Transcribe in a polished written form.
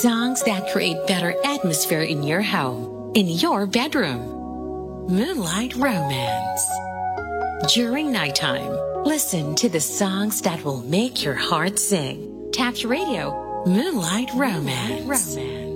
Songs that create better atmosphere in your home, in your bedroom. Moonlight Romance. During nighttime, listen to the songs that will make your heart sing. Tap your radio. Moonlight Romance.